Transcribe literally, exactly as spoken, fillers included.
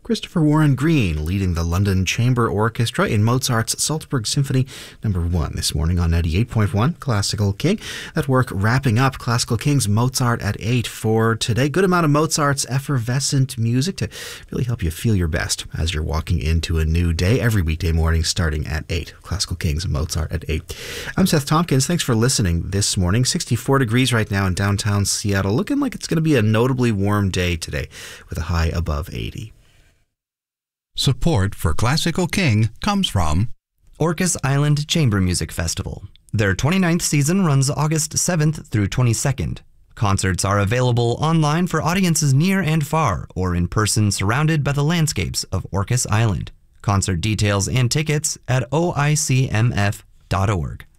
Christopher Warren Green leading the London Chamber Orchestra in Mozart's Salzburg Symphony number one this morning on ninety-eight point one Classical King. That work wrapping up Classical King's Mozart at eight for today. Good amount of Mozart's effervescent music to really help you feel your best as you're walking into a new day every weekday morning starting at eight. Classical King's Mozart at eight. I'm Seth Tompkins. Thanks for listening this morning. sixty-four degrees right now in downtown Seattle. Looking like it's going to be a notably warm day today with a high above eighty. Support for Classical King comes from Orcas Island Chamber Music Festival. Their twenty-ninth season runs August seventh through twenty-second. Concerts are available online for audiences near and far or in person surrounded by the landscapes of Orcas Island. Concert details and tickets at O I C M F dot org.